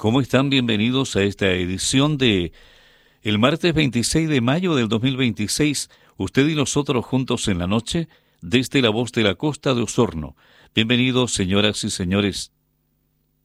¿Cómo están? Bienvenidos a esta edición de el martes 26 de mayo del 2026. Usted y nosotros juntos en la noche desde la voz de la costa de Osorno. Bienvenidos, señoras y señores.